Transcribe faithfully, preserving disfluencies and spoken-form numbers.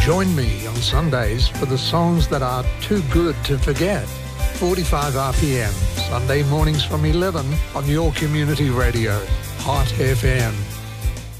Join me on Sundays for the songs that are too good to forget. forty-five R P M, Sunday mornings from eleven on your community radio, Hot F M.